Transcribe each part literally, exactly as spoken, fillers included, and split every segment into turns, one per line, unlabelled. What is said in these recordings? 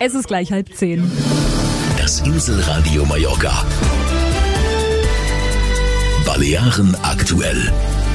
Es ist gleich halb zehn.
Das Inselradio Mallorca. Balearen aktuell.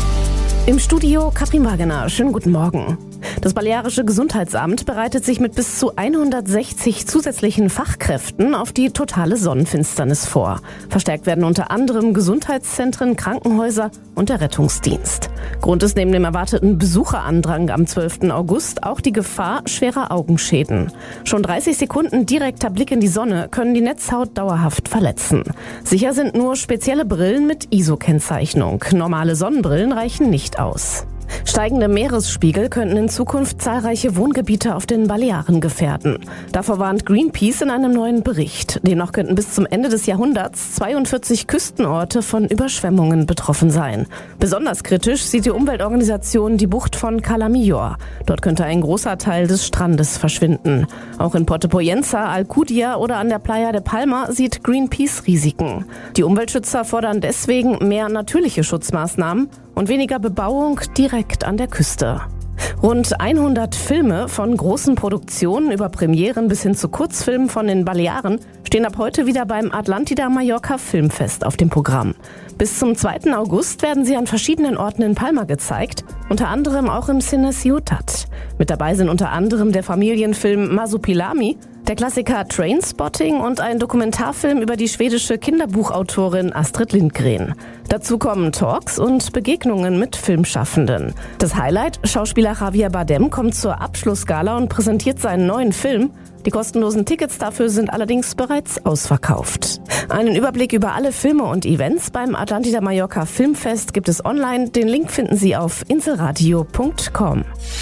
Im Studio Katrin Wagener. Schönen guten Morgen. Das Balearische Gesundheitsamt bereitet sich mit bis zu hundertsechzig zusätzlichen Fachkräften auf die totale Sonnenfinsternis vor. Verstärkt werden unter anderem Gesundheitszentren, Krankenhäuser und der Rettungsdienst. Grund ist neben dem erwarteten Besucherandrang am zwölften August auch die Gefahr schwerer Augenschäden. Schon dreißig Sekunden direkter Blick in die Sonne können die Netzhaut dauerhaft verletzen. Sicher sind nur spezielle Brillen mit I S O-Kennzeichnung. Normale Sonnenbrillen reichen nicht aus. Steigende Meeresspiegel könnten in Zukunft zahlreiche Wohngebiete auf den Balearen gefährden. Davor warnt Greenpeace in einem neuen Bericht. Demnach könnten bis zum Ende des Jahrhunderts zweiundvierzig Küstenorte von Überschwemmungen betroffen sein. Besonders kritisch sieht die Umweltorganisation die Bucht von Cala Millor. Dort könnte ein großer Teil des Strandes verschwinden. Auch in Porto Poyenza, Alcudia oder an der Playa de Palma sieht Greenpeace Risiken. Die Umweltschützer fordern deswegen mehr natürliche Schutzmaßnahmen und weniger Bebauung direkt an der Küste. Rund hundert Filme von großen Produktionen über Premieren bis hin zu Kurzfilmen von den Balearen stehen ab heute wieder beim Atlantida Mallorca Filmfest auf dem Programm. Bis zum zweiten August werden sie an verschiedenen Orten in Palma gezeigt, unter anderem auch im Cine Ciutat. Mit dabei sind unter anderem der Familienfilm Masupilami, der Klassiker Trainspotting und ein Dokumentarfilm über die schwedische Kinderbuchautorin Astrid Lindgren. Dazu kommen Talks und Begegnungen mit Filmschaffenden. Das Highlight, Schauspieler Javier Bardem, kommt zur Abschlussgala und präsentiert seinen neuen Film. Die kostenlosen Tickets dafür sind allerdings bereits ausverkauft. Einen Überblick über alle Filme und Events beim Atlantida Mallorca Filmfest gibt es online. Den Link finden Sie auf inselradio punkt com.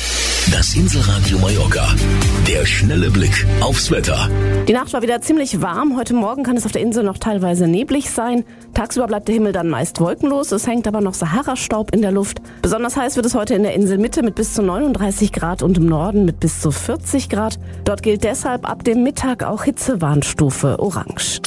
Das Inselradio Mallorca. Der schnelle Blick aufs Wetter.
Die Nacht war wieder ziemlich warm. Heute Morgen kann es auf der Insel noch teilweise neblig sein. Tagsüber bleibt der Himmel dann meist wolkenlos. Es hängt aber noch Sahara-Staub in der Luft. Besonders heiß wird es heute in der Inselmitte mit bis zu neununddreißig Grad und im Norden mit bis zu vierzig Grad. Dort gilt deshalb ab dem Mittag auch Hitzewarnstufe Orange.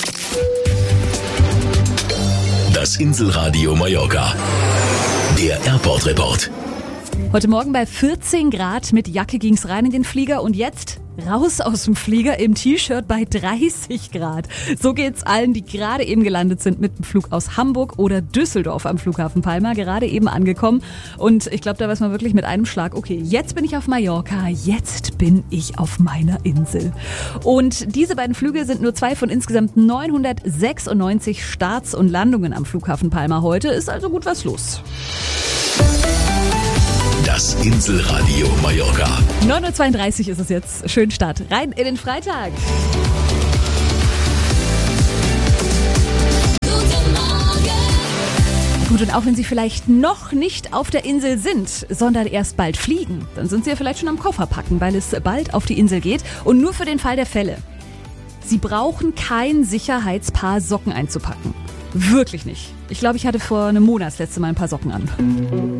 Das Inselradio Mallorca. Der Airport-Report.
Heute Morgen bei vierzehn Grad mit Jacke ging's rein in den Flieger und jetzt raus aus dem Flieger im T-Shirt bei dreißig Grad. So geht's allen, die gerade eben gelandet sind mit dem Flug aus Hamburg oder Düsseldorf am Flughafen Palma, gerade eben angekommen. Und ich glaube, da weiß man wirklich mit einem Schlag, okay, jetzt bin ich auf Mallorca, jetzt bin ich auf meiner Insel. Und diese beiden Flüge sind nur zwei von insgesamt neunhundertsechsundneunzig Starts und Landungen am Flughafen Palma heute. Ist also gut was los.
Das Inselradio Mallorca.
neun Uhr zweiunddreißig ist es jetzt. Schönen Start rein in den Freitag.
Guten Morgen.
Gut, und auch wenn Sie vielleicht noch nicht auf der Insel sind, sondern erst bald fliegen, dann sind Sie ja vielleicht schon am Koffer packen, weil es bald auf die Insel geht. Und nur für den Fall der Fälle. Sie brauchen kein Sicherheitspaar Socken einzupacken. Wirklich nicht. Ich glaube, ich hatte vor einem Monat das letzte Mal ein paar Socken an.